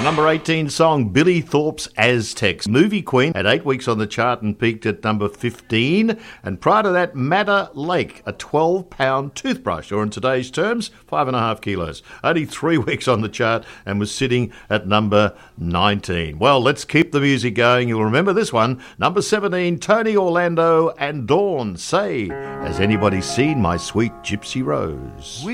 Number 18 song, Billy Thorpe's Aztecs. Movie Queen had 8 weeks on the chart and peaked at number 15. And prior to that, Madder Lake, a 12-pound toothbrush, or in today's terms, 5.5 kilos. Only 3 weeks on the chart and was sitting at number 19. Well, let's keep the music going. You'll remember this one. Number 17, Tony Orlando and Dawn. Say, has anybody seen my sweet Gypsy Rose?